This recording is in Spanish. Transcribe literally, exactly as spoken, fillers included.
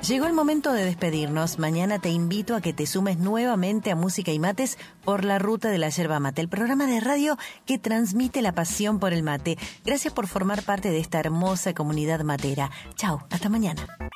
Llegó el momento de despedirnos. Mañana te invito a que te sumes nuevamente a Música y Mates por la Ruta de la Yerba Mate, el programa de radio que transmite la pasión por el mate. Gracias por formar parte de esta hermosa comunidad matera. Chau, hasta mañana.